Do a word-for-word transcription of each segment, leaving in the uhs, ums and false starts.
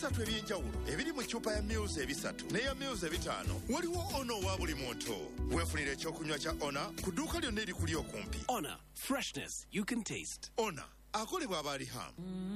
ebisatu ebyenjawulo ebiri mu ccupa ya Muse ebisatu n'eya Muse ebitaano. Waliwo Ono wa buli muntu. Weefunire ekyokunywa kya Ona ku dduuka lyonna erikuli okumpi. Ona, freshness you can taste. Ona akolebwa abalihamu.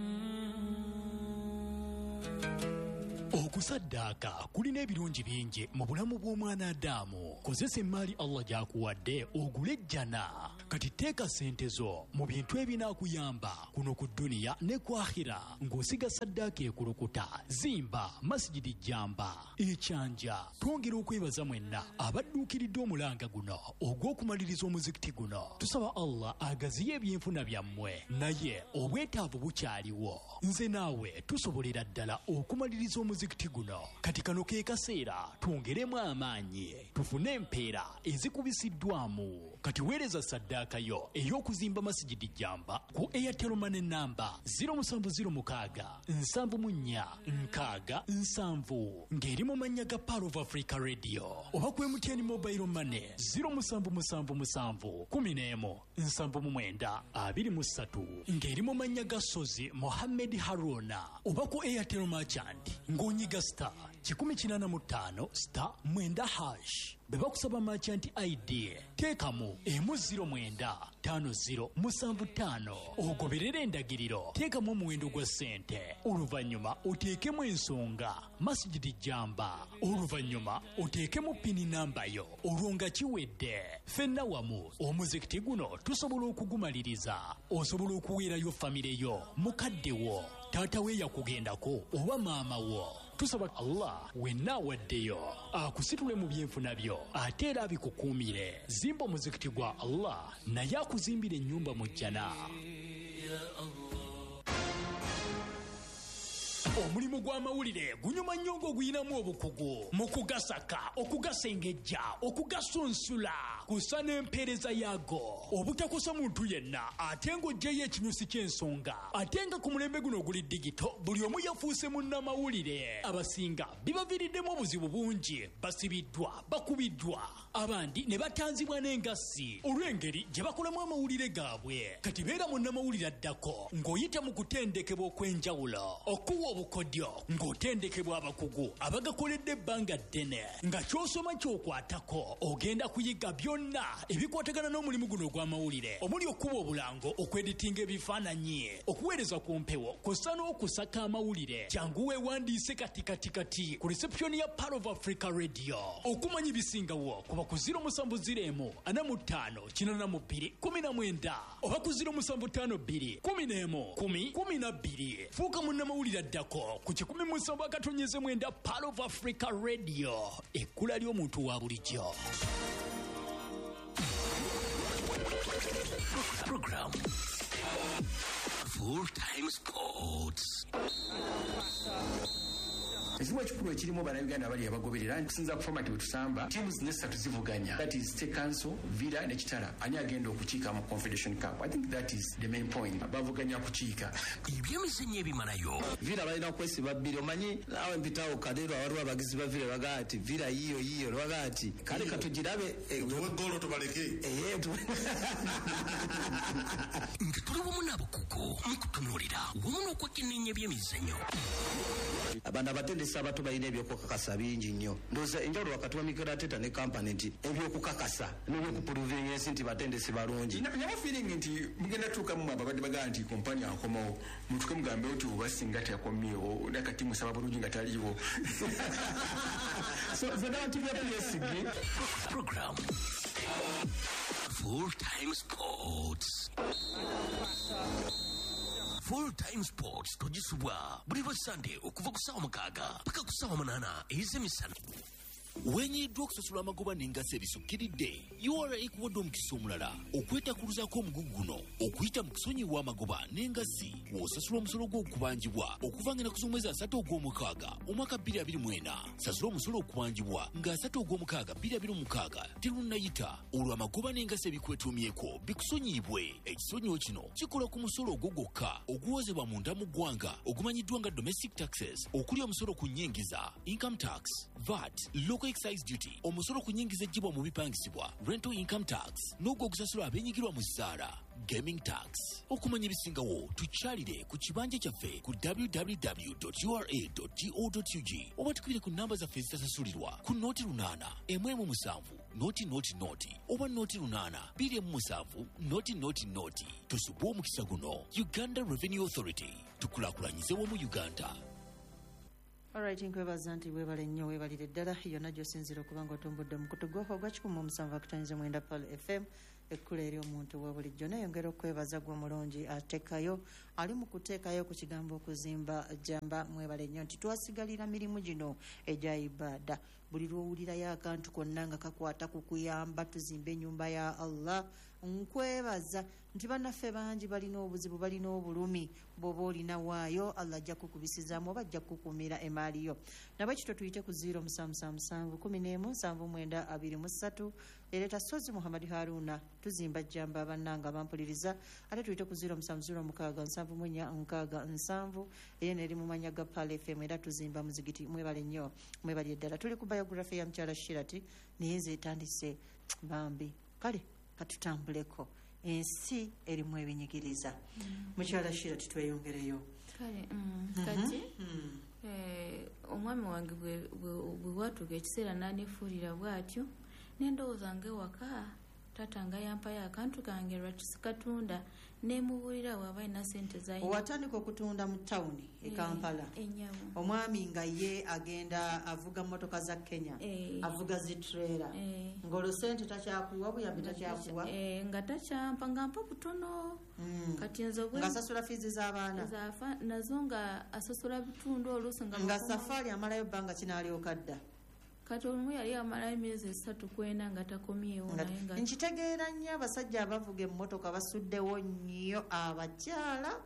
Okusaddaaka kulina ebirungi bingi mu bulamu bw'omwana Adamu. Kozesa emmaali Allah gy'akuwadde ogule ejjana. Kati teeka ssente zo mu bintu ebinaakuyamba kuno ku dduniya ne ku akhira ng'osiga saddaaka ekulukuta. Zimba masjidi jjamba ekyanja. Twongera okwebaza mwenna abadduukiridde omulanga guno ogw'okumaliriza omuzikiti guno. Tusaba Allah agaziye ebyenfuna byammwe, naye obwetaavu bukyaliwo. Nze naawe tusobolera ddala okumaliriza omuzikiti guno. Kati kano ke kaseera twongeremu amaanyi tufune empeera ezikubisiddwamu. Kati weereza saddaaka yo ey'okuzimba masjidi jjamba ku Airtel Money namba zero seven zero six seven seven nnya nkaaga nsanvu ng'eri mu mannya ga Power of Africa Radio, oba ku M T N Mobile Money zero seven seven seven seven one zero seven nine two two three ng'eri mu mannya ga Sozi Mohammed Haruna, oba ku Airtel Merchant ng'onyiga star kikumi kinaana mu ttaano star mwenda hash. Beba kusaba merchant I D teekamu emu zero mwenda tano zero musanvu ttaano. Ogoberera endagiriro, teekamu omuwendo gwa ssente, oluvannyuma oteekemu ensonga masjidi jjamba, oluvannyuma oteekemu pini namba yo. Olwo nga kiwedde, ffenna wamu omuzikiti guno tusobola okugumaliriza. Osobola okuweerayo famire yo, mukadde wo, taata we yakugendako oba maama wo. Tusaba Allah wenna awaddeyo akusitule mu byenfuna byo ate era abikukuumire. Zimba omuzikiti gwa Allah naye akuzimbira ennyumba mu jjana. Omulimu gw'amawulire gunyuma nnyo ng'oguyinamu obukugu mu kugasaka, okugasengejja, okugasunsula, kusa n'empeereza yaago. Obutakosa muntu yenna ate ng'oggyeyo ekinyusi ky'ensonga. Ate nga ku mulembe guno oguli digito buli omu yafuuse munnamawulire. Abasinga bibaviiriddemu obuzibu bungi, basibiddwa, bakubiddwa, abandi ne batanzibwa n'engassi olw'engeri gye bakolamu amawulire gaabwe. Kati beera munnamawulire addako ng'oyita mu kutendekebwa okw'enjawulo, okuwa obukodyo ng'otendekebwa abakugu abagakoledde ebbanga ddene, nga ky'osoma ky'okwatako ogenda kuyiga byonna ebikwatagana n'omulimu guno ogw'amawulire, omuli okuba obulango, okweditinga ebifaananyi, okuweereza ku mpewo, kw'ossa n'okusaka amawulire. Jangu weewandiise kati kati kati ku reception ya Power of Africa Radio. Okumanya ebisingawo kuba ku zero seven zero ana mu ttaano kinaana mu bbiri kumi na mwenda oba ku zero seven five two kumi n'emu kumi kumi na bbiri. Fuuka munnamawulire addako ku kikumi mu nsonga akatonyeze mwenda Power of Africa Radio, ekkula ly'omuntu wa bulijjo. Program Full Time Sports. Ekimu ekikulu ekirimu bannayuganda bali abagoberera nsinza ku format bwe tusamba teams n'essatu zivuganya, that is State Council, Villa ne Kitala. Ani agenda okukiika mu Confederation Cup? I think that is the main point. Bavuganya kukiika ebyemizannyo ebimalayo. Villa balina okwesiba bbiri. Omanyi naawe mpitawo kadero waliwo abagizi ba Villa bagaa ati Villa yiyo yiyo lwaga ati kale katugirabe golo tubaleke nga tuli wamu n'abakugu mu kutunuulira wamu n'okwekenneenya ebyemizannyo. Abantu abatendesi abato balina ebyokukakasa bingi nnyo. Ndowooza enjawulo wakati wa Mikel Arteta ne kampani nti ebyokukakasa n'ebyokupuluvinga ensi nti batendesi balungi. Nyama feeling nti mugenda tuuka mu ababadde bagaa nti kompani akomawo mutuke mugambe nti oba singa teyakomyewo nakati musaba bulungi nga taliiwo. So zonna T V ya Program Full Time Sports. Full Time Sports tugisubwa buli lwa Sunday okuva ku ssaawa mukaaga paka ku ssaawa munaana ez'emisana. Wenyiddwa okusasula amagoba n'engassi ebisukkiridde, U R A ekuwadde omukisa omulala okwetakuluzaako omugugu guno okuyita mu kusonyiwa amagoba n'engassi w'osasula omusolo gw'okubanjibwa okuva ng'ennaku z'omwezi asatu ogw'omukaaga omwaka bbiri abiri mu ena. Sasula omusolo okubanjibwa nga asatu ogw'omukaaga bbiri abiri mu mukaaga terunnayita, olwo amagoba n'engassi ebikwetuumyeko bikusonyiibwe. Ekisonyiwo kino kikola ku musolo ogwo gwokka oguwozebwa munda mu ggwanga ogumanyiddwa nga domestic taxes, okuli omusolo ku nnyingiza, income tax, V A T, local excise duty, omusolo ku nnyingiza ejjibwa mu bipangisibwa, rental income tax, n'ogwo ogusasula abeenyigirwa mu zzaala. gaming tax. Okumanya ebisingawo tukyalire ku kibanja kyaffe ku w w w dot u r a dot go dot u g oba tukubire ku namba zaffe ezitasasulirwa ku nooti lunaana emu emu musanvu nooti nooti nooti oba nooti lunaana bbiri emu musanvu nooti nooti nooti. Tusubwe omukisa guno. Uganda Revenue Authority, tukulaakulanyize wamu Uganda. Alright, nkwebaza nti weebale nnyo weebalire ddala yonna gy'osinzira okuba ng'otumbudde mukutu gwo ogwa kikumi mu musanvu akutanyiza mwenda Pal F M ekkula eri omuntu wa bulijjo. Neyongera okwebaza gwe mulungi ateekayo ali mu kuteekayo ku kigambo okuzimba jjamba. Mwebale nnyo nti twasigalira mirimu gino egya ibaada. Buli lw'owulirayo akantu konna nga kakwata ku kuyamba tuzimbe ennyumba ya Allah, nkwebaza nti bannaffe bangi balina obuzibu balina obulumi. Bw'oba olina waayo Allah ajja kukubisizaamu oba ajja kukukumira emaali yo. Nabwekityo tuyite ku ziro musanvu musanvu musanvu kumi n'emu nsanvu mwenda abiri mu ssatu. Leeta Sozi Muhammad Haruna tuzimba jjamba bannanga bampuliriza. Ate tuyite ku ziro musanvu ziro mukaaga nsanvu mwenya nkaaga nsanvu eyo neri mu manya ga Pal F M era tuzimba muzigiti. Mwebale nnyo mwebali ddala. Tuli ku biography ya mukyala Shirati naye nze etandise bambi. Kale katutambuleko ensi erimu ebinyigiriza. Mukyala Shirati tweyongereyo. Kale mm, kati mm. eh, omwami wange bwe watuuka ekiseera n'anefuulira bw'atyo n'endowooza ng'ewaka taata nga yampayo akantu kange lwakisikatunda nemubuulira waaba alina ssente zayina. Owatandika okutunda mu tawuni e Kampala. Enyamu. Omwami nga ye agenda avuga motoka za Kenya. E. Avuga zitrera. E. Ng'olwo ssente takyakuwa buyambi takyakuwa. E, nga takyampa nga mpa butono. Mm. Kati nzo nga asasula fiizi z'abaana. Zafa nazo nga asasula bitundu oluusi nga nga safaari amalayo bbanga kinaalyoka dda. Kati olumu yali amalayo emyezi esatu kwenda nga takomyewo naye nga nkitegeera nnyo abasajja abavuga emmotoka basuddewo nnyo abakyala.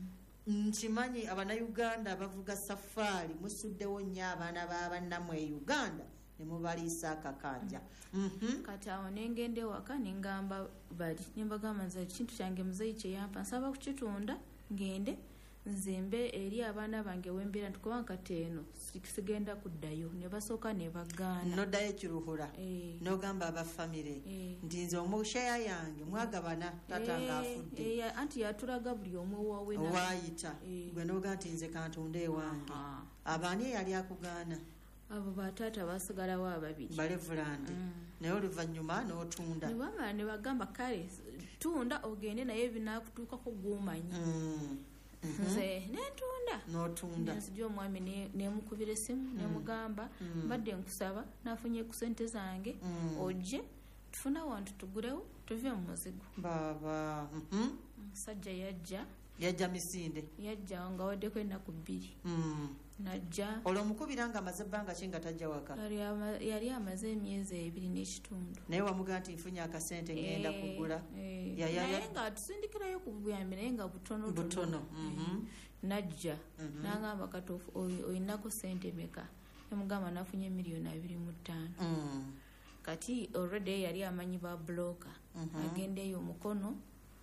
Mm. Nkimanyi abannayuganda abavuga safaari musuddewo nnyo abaana b'abannammwe e Uganda ne mubaliisa akakanja. Mm. Mm-hmm. Kati awo nengenda ewaka ne ngamba bali ne mbagamba nze ekintu kyange muzeeyi kye yampa nsaba kukitunda ngende nzimbe eri abaana bange wembeera nti kubanga kati eno sigenda kuddayo ne basooka ne bagaana. Noddayo ekiruhura e. n'ogamba abafamire e. nti nze omusheya yange mwagabana tata e. ng'afudde e. anti yatulaga buli omu owaawe waayita e. gwe n'oga nti nze kantunde ewange. Abaani eyali akugaana? Abo bataata basigalawo ababiri balevulandi. Mm. Naye oluvannyuma n'otunda ne bamala ne bagamba kale tunda ogende naye binaakutuukako gw'omanyi. Mm. Nze netunda n'otunda nzija omwami nemukubira essimu nemugamba mbadde nkusaba nafunye ku ssente zange ojje tufuna wantu tugulewo tuve mu muzigo. Baba omusajja yajja yajja misinde yajja nga waddeko ennaku bbiri. Najja olwo omukubira nga amaze ebbanga ki nga tajja waka? Yali amaze emyezi ebiri n'ekitundu. Naye wamugaa nti nfunye akasente ngenda kugula. Naye nga tusindikirayo ku buyambi naye nga butono butono. Najja n'agamba kati olinako ssente meka? Nemugamba nafunye miliyoni abiri mu ttaano. Kati already yali amanyi ba bloka agendeyo omukono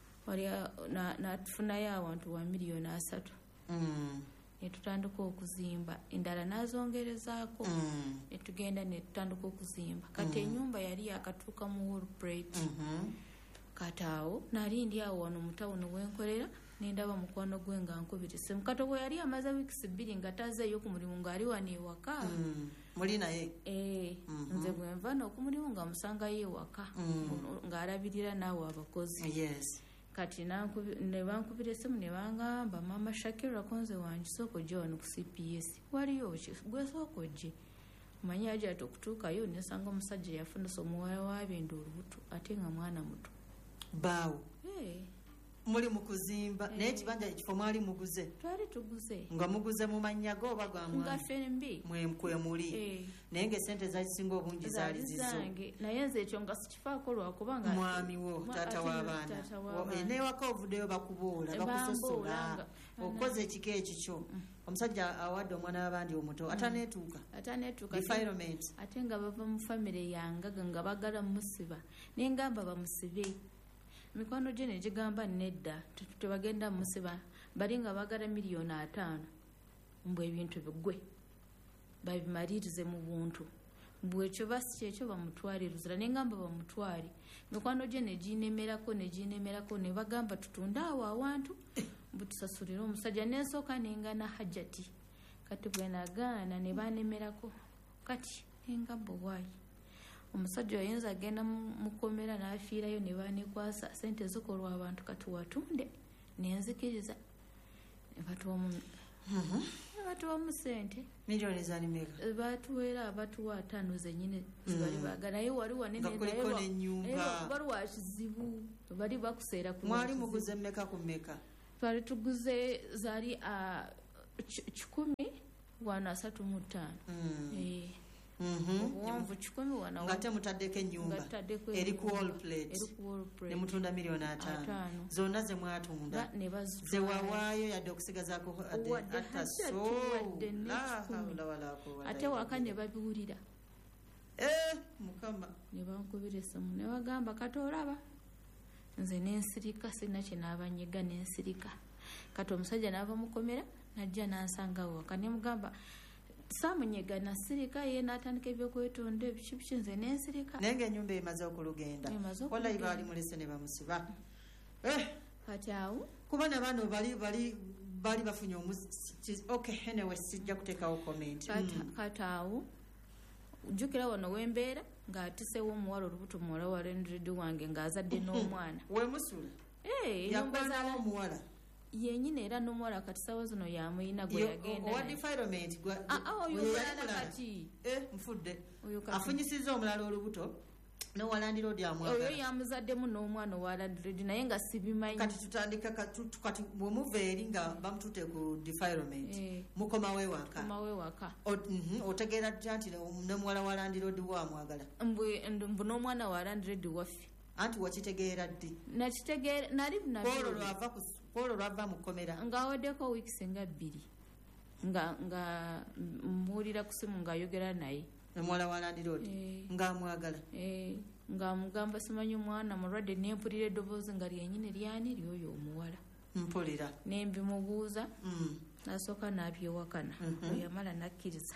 n'atufunayo awantu wa miliyoni asatu. Ne tutandika okuzimba endala n'azongerezaako ne tugenda ne tutandika okuzimba. Kati ennyumba yali yakatuuka mu Woolplate. Kati awo nali ndi awo wano mu tawuni wenkolera nendaba mukwano gwe nga nkubirize mukato bwe yali amaze wiikisi bbiri nga tazeeyo ku mulimu ng'ali wano ewaka. Muli naye? Eh, nze bwe nva n'okumulimu nga musangayo ewaka ng'alabirira naawe abakozi. Yes. Kati ne bankubira essimu ne bangamba maama Shakira konze wange sooka ojje wano ku C P S. Waliyo ki? Gwe sooka ojje. Manyi aje ati okutuukayo nesanga omusajja yafunisa omuwala w'abenda olubuto ate nga mwana muto. Baawo. Eh. Muli mu kuzimba naye ekibanja ekifo mwali muguze? Twali tuguze. Nga muguze mu mannya go oba ga mwami? Nga ffembi. Mwe muli. Naye ng'essente zakisinga obungi zaali zizo. Naye nze ekyo nga sikifaako lwakubanga mwami wo taata w'abaana n'ewaka ovuddeyo bakubuula bakusosola okoze ekika ekikyo. Omusajja awadde omwana w'abandi omuto ataneetuuka ataneetuuka defilement ate nga bava mu famire yangaga nga bagala musiba naye ngamba bamusibe. Mikwano gye ne gigamba nedda tebagenda musiba bali nga bagala miliyoni ataano mbwe ebintu bigwe babimalirize mu buntu bwekyo basi kyekyo bamutwale luzira nengamba bamutwale mikwano gye neginemerako neginemerako ne bagamba tutunde awo awantu mbu tusasulire omusajja nensooka nengana hajjati kati bwe nagaana ne banemerako kati nengamba waayi omusajja oyinza agenda mukomera n'afiirayo ne banekwasa sente zikolwa abantu kati watunde nenzikiriza batuwamu sente milioni zanimeka batuweera abatuwa ataano zenyine zibali baga naye wali wanenebali wa kizibu bali bakuseera mwali muguze mmeka ku mmeka twali tuguze zaali kikumi wana asatu mu ttaano obuwanvu kikumi wana ngate mutaddeko ennyumba eri ku wall plate ne mutunda milioni ataano zonna ze mwatunda ze wawaayo yadde okusigazaako ate waka ne babiwulira mukama ne bankubira essimu ne bagamba kati olaba nze nensirika sirina kyenaabanyega nensirika kati omusajja naava mukomera najja nansangawo waka ne mugamba samunyega nasirika ye natandika ebyokwetonda ebiki biki nze nensirika naye ng'ennyumba emaze okulugenda wallahi baali mulese ne bamusiba kati awo kuba na bano bali bali bali bafunye omuzi okay anyway sijja kuteekawo comment kati awo jjukira wano wembeera ng'atisewo omuwala olubuto muwala wa rendredi wange ng'azadde n'omwana wemusula yakwanawo omuwala yenyine era n'omuwala kati sawa zino yamuyina gwe yagenda kati nfudde afunyisiza omulala olubuto nowalandira odi amwagala oyo yamuzaddemu n'omwana owa landredi naye nga sibimanyi kati tutandika kati bwemuva eri nga bamutute ku defilement mukomawe waka otegeera dja nti nemuwala wa landirodi wamwagala mbu n'omwana wa landredi waffe anti wakitegeera ddi nakitegeera nali olwo lwava mukomera ng'awaddeko wiikisi nga bbiri nga nga mbuulira ku simu ng'ayogera naye omuwala wa landirodi ng'amwagala ng'amugamba simanyi omwana mulwadde nempulira eddoboozi nga lyenyini lyani lyoyo omuwala mpulira nembimubuuza nasooka n'abyewakana oyamala nakkiriza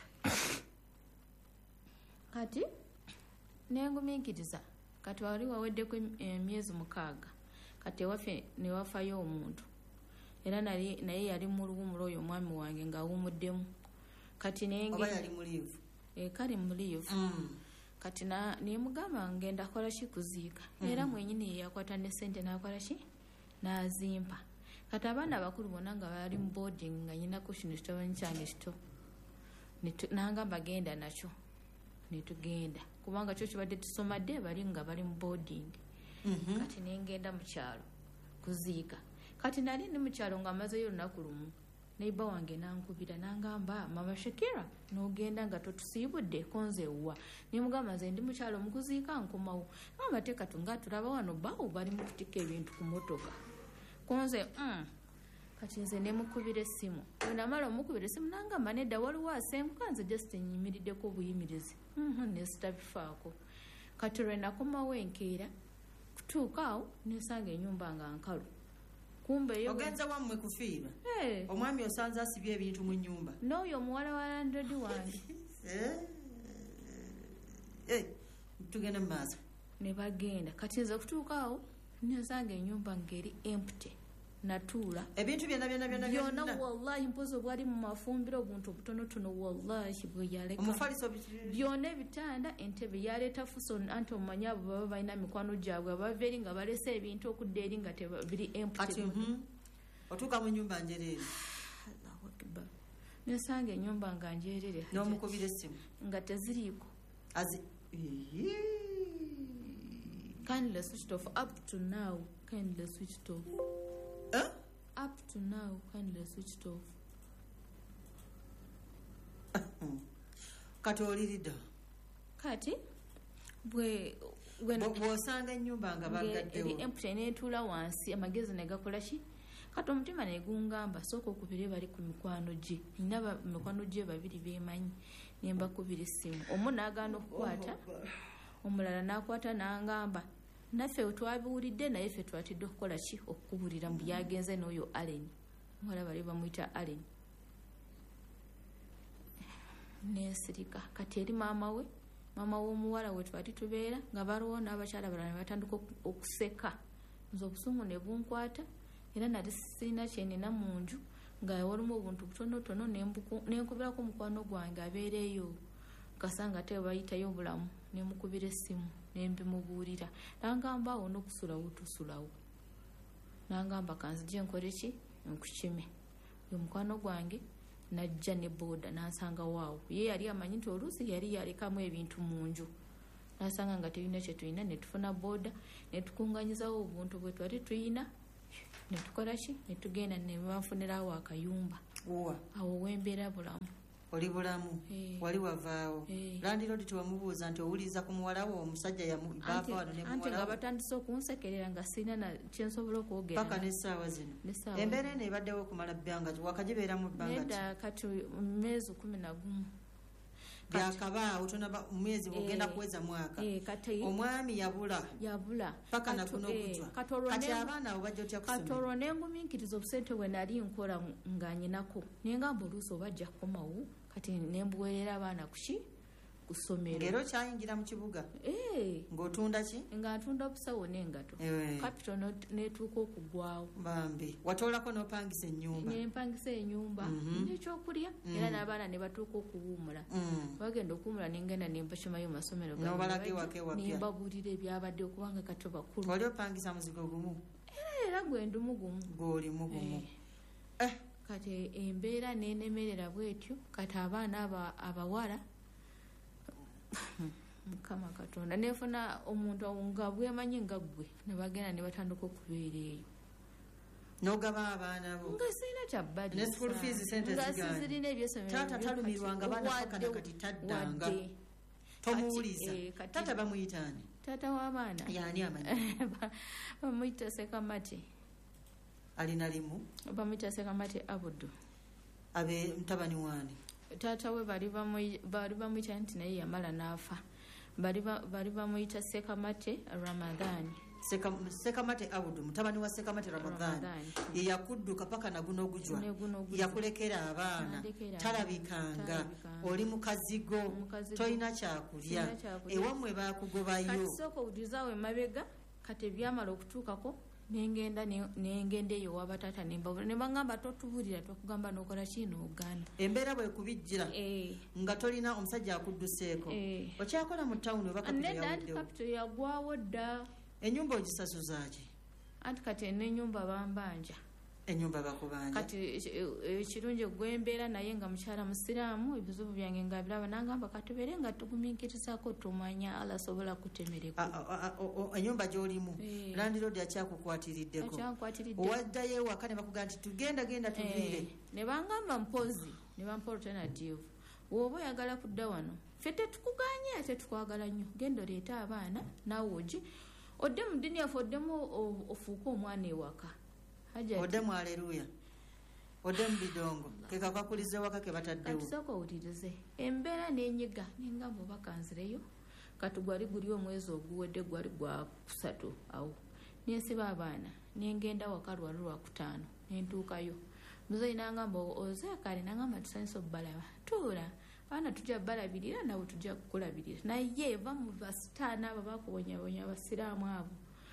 kati nengumiikiriza kati wali waweddeko emyezi mukaaga kati ewaffe newafayo omuntu era naye yali mu luwumula oyo omwami wange ng'awumuddemu kati yali muliivu kali muliivu kati nemugamba ngenda kola ki kuziika era mwenyini yeyakwata ne sente nakola ki nazimpa kati abaana abakulu bonna nga bali mu boarding nga nyinako kino kitabanyi kyange kito nangamba genda nakyo netugenda kubanga kyo kibadde tusomadde bali nga bali mu boarding kati nengenda mu kyalo kuziika kati nali ndi mu kyalo nga amazeyo olunaku lumu neiba wange nankubira nangamba mama Shakira nogenda nga totusiibudde konzewa nemugamba nze ndi mukyalo mukuziika nkomawo amateeka tunga tulaba wano bawo bali mu kutika ebintu ku motoka konze mm. kati nze nemukubira essimu wenamala omukubira essimu nangamba nedda waliwo asenguka nze just nyimiriddeko obuyimirizi mm-hmm, nesitabifaako kati lwe nakomawo enkeera kutuuka awo nesanga ennyumba nga nkalu kumbe ogenza wammwe kufiirwa omwami osanze asibye ebintu mu nnyumba n'oyo omuwala wa landredi wange tugenda mu maaso ne bagenda kati nze kutuuka awo nesanga ennyumba ngeri empty natuula ebintu byonna byonna byonna byonna wallahi mpozi obwali mu mafumbiro obuntu obutonotono wallahi bwe yaleka omufaliso byonna ebitanda entebe yaleeta fuso anti omumanyi abo baba balina mikwano gyabwe abava eri nga balesa ebintu okudda eri nga biri empty otuuka mu nnyumba njereere nesanga ennyumba nga njeerere n'omukubira essimu nga teziriiko kindly switched off up to now kindly switched off Huh? Up to now, kindly switched off. Kati oliridda kati bwe bw'osanga ennyumba nga bagaddewo empty neetuula wansi amagezi ne gakola ki kati omutima ne gungamba sooka okubire bali ku mikwano gye nina mikwano gye babiri beemanyi ne mbakubira essimu omu n'agaana okukwata omulala n'akwata n'angamba naffe twabiwulidde naye ffe twatidde okukola ki okukubulira mu byagenze n'oyo Allen muwala bali bamuyita Allen nensirika kati eri maama we mama w'omuwala we twali tubeera nga baliwo n'abakyala balala ne batandika okuseka nze obusungu ne bunkwata era nali sirina kyenina mu nju nga walimu obuntu butonotono nenkubirako mukwano gwange abeereeyo kasanga te bayitayo obulamu nemukubira essimu nembimubuulira nangamba awo n'okusulawo tusulawo nangamba kanzije nkole ki nkukime ye mukwano gwange najja ne boda nansanga waawo ye yali amanyi nti oluusi yali yalekamu ebintu mu nju nasanga nga tulina kye tulina netufuna boda netukunganyizawo obuntu bwe twali tulina netukola ki netugenda nebanfunirawo akayumba awo wembeera bulamu oli bulamu wali wavaawo landiroodi tewamubuuza nti owuliriza ku muwalawo omusajja yabava wano ne anti nga batandise okunsekerera nga sirina kyensobola okwogera paka n'essaawa zino embeera eno ebaddewo okumala bbanga wakagibeeramu bbanga nedda kati myezi kumi na gumu byakabaawo tonaba mwezi ogenda kuweza mwaka omwami yabula yabula paka nakuno okujwa kati abaana abo bajja otya kusoma katolwo nengumiikiriza obusente bwe nali nkola nga nyinako nengamba oluusi obajja kukomawo kati nembuweerera abaana kuki kusomero ngero kyayingira mu kibuga ng'otunda ki nga ntunda obusawo n'engato kapito netuuka okugwawo bambi watoolako n'opangisa ennyumba nempangisa ennyumba nekyokulya era n'abaana ne batuuka okuwuumula bagenda okuwuumula nengenda nembashomayo masomero nembabuulira ebyabadde okubanga kato bakulu wali opangisa muzigo gumu era gwendumu gumu gwolimu gumu kati embeera nenemerera bwetyo kati abaana abawala mukama katonda nefuna omuntu nga bwemanyi nga ggwe nebagenda nebatandika okubeera eyo nogaba abaana bo nga sirina kyabbali ne school fees sente zirina ebyesomero taata talumirwanga baana fakana kati taddanga tomuwuliza taata bamuyitaani taata w'abaana yaani amanyi bamuyita sekamati alina limu bamuyita sekamati abudu abe mtabani wani taata we bali bamuyita nti naye yamala n'afa bali bamuyita sekamate ramadhani sekamate abudu mutabani wa sekamate ramadhani yeyakudduka paka naguno ogujwa yakulekera abaana talabikanga oli mukazigo tolina kyakulya ewamwe bakugobayo kati sooka owulirizawo emabega kati ebyamala okutuukako nengenda nengenda eyo wabataata nembabula nebagamba totubuulira twakugamba nokola kino Uganda embeera bwekubijjira nga tolina omusajja akudduseeko okyakola mu tawuni oba kapito yagwawo dda ennyumba ogisasuzaaki anti kati n'ennyumba bambanja ennyumba bakubanja kati ekirungi gwembeera naye nga mukyala musiraamu ebizibu byange nga biraba nangamba katubere nga tugumiikirizaako tumanya ala asobola kutemereko ennyumba gy'olimu landiroodi akyakukwatiriddeko owaddayo ewaka ne bakugamba nti tugenda genda tuviire ne bangamba mpozi ne bampa alternative woba oyagala kudda wano ffe tetukuganye ate tukwagala nnyo genda oleeta abaana naawe ogi odde mu ddiini yaffe oddemu ofuuke omwana ewaka odde mu aleluya odde mu bidongo kekakwakuliza ewaka ke bataddewo katusooka owulirize embeera n'enyiga nengamba oba kanzireyo kati gwali guli omwezi oguwedde gwali gwa kusatu awo nensiba abaana nengenda waka lwali lwakutaano nentuukayo muzeyi nangamba ozeekale nangamba tusanyisa obbalaba tuula abaana tujja balabirira nawe tujja kukulabirira naye eva mu basitaani abo bakubonyabonya abasiraamu abo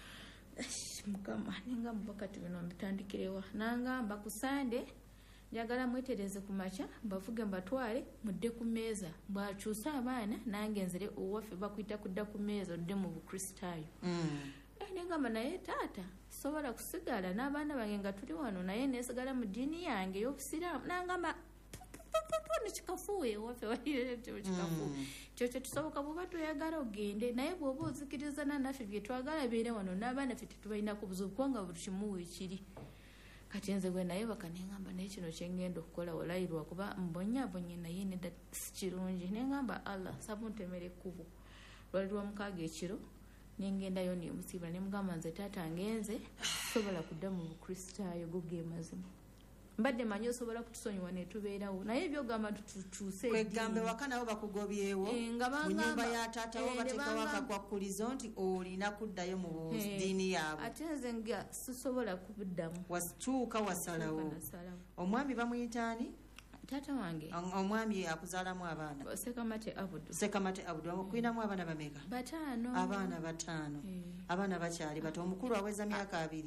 mukama nengamba bakati bino mbitandikirewa nangamba ku sande njagala mwetereze ku makya mbavuge mbatwale mudde ku mmeeza bwakyusa abaana nange nzire owaffe bakwita kudda ku mmeeza odde mu bukristaayo nengamba naye taata sobola kusigala n'abaana bange nga tuli wano naye nesigala mu ddiini yange ey'obusiraamu nangamba nekikafuwe ewaffe walirkikafu kyokyo tusoboka bwoba tweyagala ogende naye bwoba ozikiriza nanaffe bye twagala beere wano n'abaana ffe tetubalinaku buzibu kubanga buli kimu weekiri kati nze gwe naye bakanengamba naye kino kyengenda okukola walayirwa kuba mbonyabonye naye nedda sikirungi nengamba allah sabu ntemere ekkubo lwali lwa mukaaga ekiro nengendayo nemusiibula nemugamba nze taata ngenze sobola kudda mu bukristaayo go ge mazima mbadde manyi osobola kutusonyiwa netubeerawo naye ebyogamba tutuuse kwegambe waka nabo bakugobyewo mu nyumba ya taata wo bateekawo akakwakulizo nti olina kuddayo mu ddiini yaabwe ate nze nga sisobola kubuddamu watuuka wasalawo omwami bamuyitaani taata wange omwami akuzaalamu abaana sekamate abudu sekamate abudu okulinamu abaana bameka bataano abaana bataano abaana bakyali bato omukulu aweza myaka abiri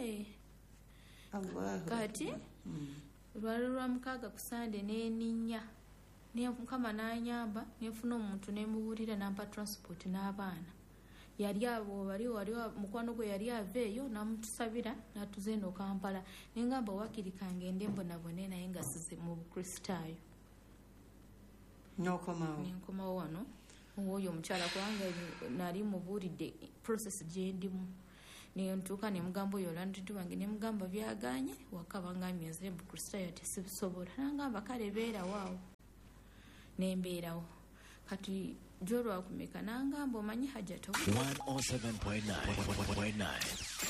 kati lwali lwa mukaaga ku sande neninya mukama n'anyamba nenfuna omuntu nemubuulira nampa transport n'abaana yali abo bali wali mukwano gwe yali ava eyo namutusabira natuze eno Kampala nengamba wakiri kange ende mbonabone naye nga size mu bukristaayo nokomawo nenkomawo wano oyo omukyala kubanga nali mubuulidde process gyendimu nentuuka nemugamba oyo olandidi wange nemugamba byaganye wakabanga myezire mu bukristaayo tesibisobola nangamba kale beerawaawo nembeerawo kati jolwakumeka nangamba omanyi hajjato one oh seven point nine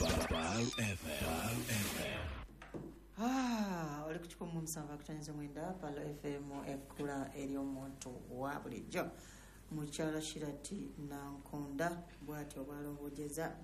Ah, oli kuchukua musanvu akutanyiza mwenda Palo F M ekkula eri omuntu wa bulijjo mukyala Shirati Nankonda bw'atyo bwalongojeza